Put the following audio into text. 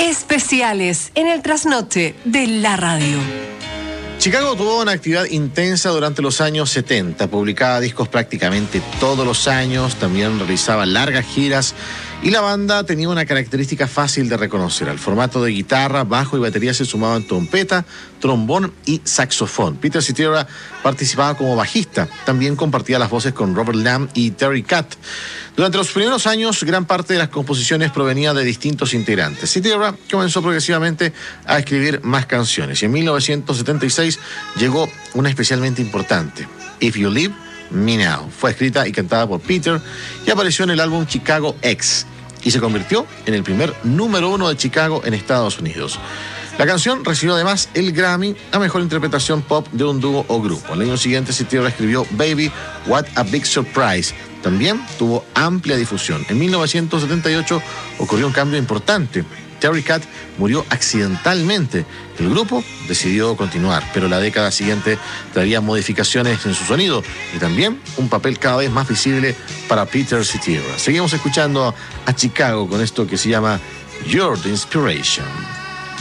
Especiales en el trasnoche de la radio. Chicago tuvo una actividad intensa durante los años 70, publicaba discos prácticamente todos los años, también realizaba largas giras y la banda tenía una característica fácil de reconocer. Al formato de guitarra, bajo y batería se sumaban trompeta, trombón y saxofón. Peter Cetera participaba como bajista, también compartía las voces con Robert Lamm y Terry Kath. Durante los primeros años, gran parte de las composiciones provenía de distintos integrantes. Cetera comenzó progresivamente a escribir más canciones y en 1976 llegó una especialmente importante, If You Leave Me Now. Fue escrita y cantada por Peter y apareció en el álbum Chicago X y se convirtió en el primer número 1 de Chicago en Estados Unidos. La canción recibió además el Grammy a mejor interpretación pop de un dúo o grupo. El año siguiente Cetera escribió Baby, What a Big Surprise. También tuvo amplia difusión. En 1978 ocurrió un cambio importante. Terry Kath murió accidentalmente. El grupo decidió continuar, pero la década siguiente traería modificaciones en su sonido y también un papel cada vez más visible para Peter Cetera. Seguimos escuchando a Chicago con esto que se llama You're the Inspiration.